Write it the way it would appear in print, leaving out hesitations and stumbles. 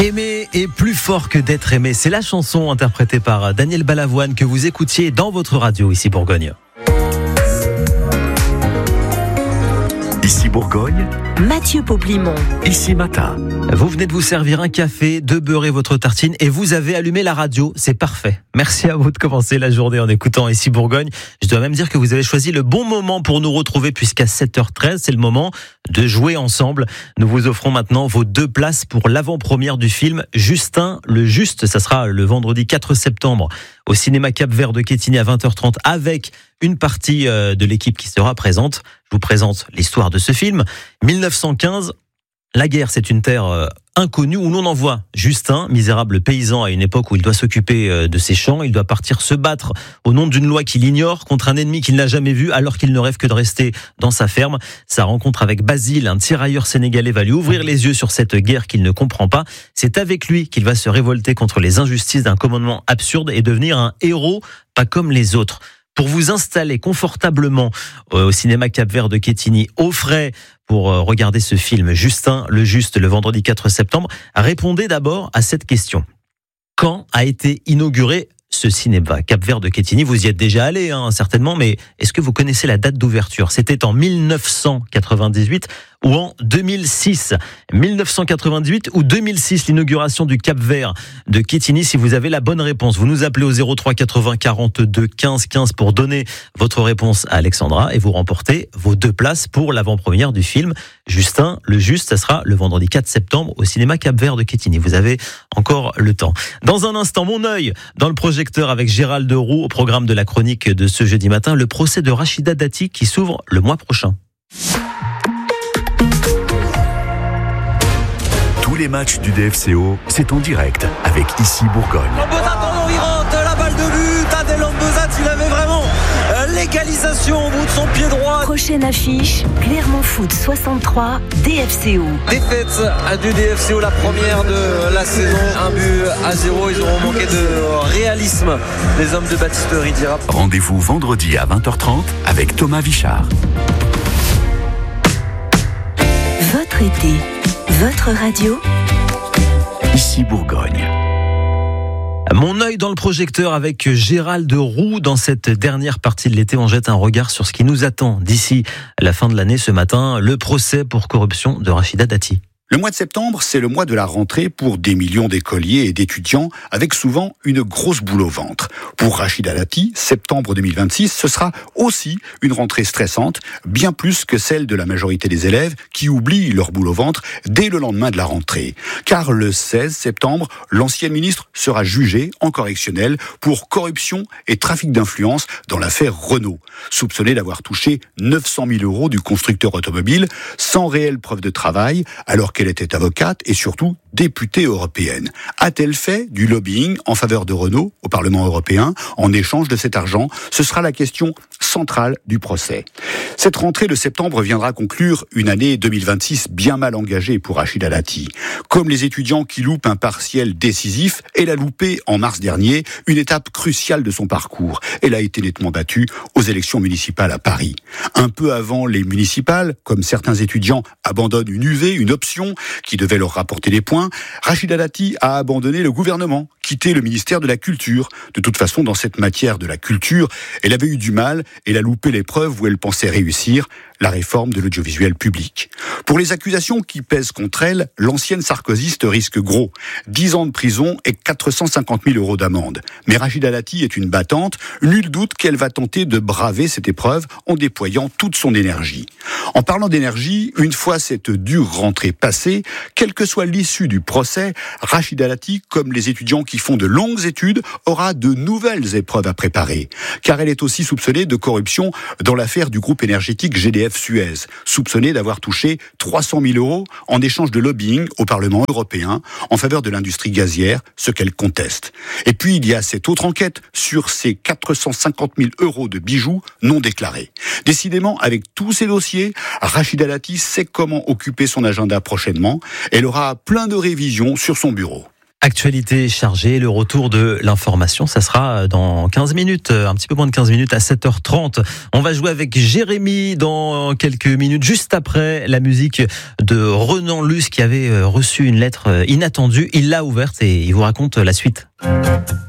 Aimer est plus fort que d'être aimé. C'est la chanson interprétée par Daniel Balavoine que vous écoutiez dans votre radio ici Bourgogne. Ici Bourgogne, Mathieu Poplimont. Ici Matin. Vous venez de vous servir un café, de beurrer votre tartine et vous avez allumé la radio. C'est parfait. Merci à vous de commencer la journée en écoutant Ici Bourgogne. Je dois même dire que vous avez choisi le bon moment pour nous retrouver puisqu'à 7h13, c'est le moment de jouer ensemble. Nous vous offrons maintenant vos 2 places pour l'avant-première du film Justin le Juste. Ça sera le vendredi 4 septembre au cinéma Cap-Vert de Quetigny à 20h30 avec une partie de l'équipe qui sera présente. Je vous présente l'histoire de ce film. 1915, la guerre, c'est une terre inconnue où l'on envoie Justin, misérable paysan à une époque où il doit s'occuper de ses champs. Il doit partir se battre au nom d'une loi qu'il ignore contre un ennemi qu'il n'a jamais vu alors qu'il ne rêve que de rester dans sa ferme. Sa rencontre avec Basile, un tirailleur sénégalais, va lui ouvrir les yeux sur cette guerre qu'il ne comprend pas. C'est avec lui qu'il va se révolter contre les injustices d'un commandement absurde et devenir un héros pas comme les autres. Pour vous installer confortablement au cinéma Cap-Vert de Quetigny, au frais, pour regarder ce film Justin le Juste le vendredi 4 septembre, répondez d'abord à cette question. Quand a été inauguré ce cinéma Cap-Vert de Quetigny? Vous y êtes déjà allé, certainement, mais est-ce que vous connaissez la date d'ouverture? C'était en 1998 ou en 2006? 1998 ou 2006, l'inauguration du Cap-Vert de Quetigny. Si vous avez la bonne réponse, vous nous appelez au 03 80 42 15 15 pour donner votre réponse à Alexandra et vous remportez vos 2 places pour l'avant-première du film Justin le Juste. Ça sera le vendredi 4 septembre au cinéma Cap-Vert de Quetigny. Vous avez encore le temps. Dans un instant, mon œil dans le projecteur avec Gérald Roux au programme de la chronique de ce jeudi matin, le procès de Rachida Dati qui s'ouvre le mois prochain. Tous les matchs du DFCO, c'est en direct avec Ici Bourgogne. Lambozat, il rentre la balle de but. Adel Lambozat, il avait vraiment l'égalisation au bout de son pied droit. Prochaine affiche, Clermont Foot 63, DFCO. Défaite du DFCO, la première de la saison. 1-0, ils auront manqué de réalisme, les hommes de Baptiste Ridira. Rendez-vous vendredi à 20h30 avec Thomas Vichard. Votre été, votre radio. Ici Bourgogne. Mon œil dans le projecteur avec Gérald Roux. Dans cette dernière partie de l'été, on jette un regard sur ce qui nous attend d'ici la fin de l'année. Ce matin, le procès pour corruption de Rachida Dati. Le mois de septembre, c'est le mois de la rentrée pour des millions d'écoliers et d'étudiants, avec souvent une grosse boule au ventre. Pour Rachida Dati, septembre 2026, ce sera aussi une rentrée stressante, bien plus que celle de la majorité des élèves qui oublient leur boule au ventre dès le lendemain de la rentrée. Car le 16 septembre, l'ancienne ministre sera jugée en correctionnel pour corruption et trafic d'influence dans l'affaire Renault, soupçonnée d'avoir touché 900 000 € du constructeur automobile sans réelle preuve de travail, alors qu'elle était avocate et surtout députée européenne. A-t-elle fait du lobbying en faveur de Renault au Parlement européen en échange de cet argent? Ce sera la question centrale du procès. Cette rentrée de septembre viendra conclure une année 2026 bien mal engagée pour Rachida Dati. Comme les étudiants qui loupent un partiel décisif, elle a loupé en mars dernier une étape cruciale de son parcours. Elle a été nettement battue aux élections municipales à Paris. Un peu avant les municipales, comme certains étudiants abandonnent une UV, une option qui devait leur rapporter des points, Rachida Dati a abandonné le gouvernement, quitté le ministère de la Culture. De toute façon, dans cette matière de la culture, elle avait eu du mal, elle a loupé l'épreuve où elle pensait réussir, la réforme de l'audiovisuel public. Pour les accusations qui pèsent contre elle, l'ancienne sarkozyste risque gros, 10 ans de prison et 450 000 € d'amende. Mais Rachida Dati est une battante, nul doute qu'elle va tenter de braver cette épreuve en déployant toute son énergie. En parlant d'énergie, une fois cette dure rentrée passée, quelle que soit l'issue du procès, Rachida Dati, comme les étudiants qui font de longues études, aura de nouvelles épreuves à préparer. Car elle est aussi soupçonnée de corruption dans l'affaire du groupe énergétique GDF Suez, soupçonnée d'avoir touché 300 000 € en échange de lobbying au Parlement européen en faveur de l'industrie gazière, ce qu'elle conteste. Et puis il y a cette autre enquête sur ces 450 000 € de bijoux non déclarés. Décidément, avec tous ces dossiers, Rachida Dati sait comment occuper son agenda prochainement. Elle aura plein de révisions sur son bureau. Actualité chargée, le retour de l'information, ça sera dans 15 minutes, un petit peu moins de 15 minutes à 7h30. On va jouer avec Jérémy dans quelques minutes, juste après la musique de Renan Luce qui avait reçu une lettre inattendue. Il l'a ouverte et il vous raconte la suite.